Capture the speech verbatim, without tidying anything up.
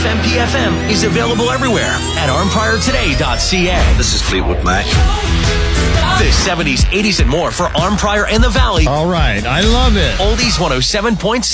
M P F M is available everywhere at arm prior today dot c a. This is Fleetwood Mac. The seventies, eighties, and more for Arm Prior and the Valley. All right. I love it. Oldies one oh seven point seven.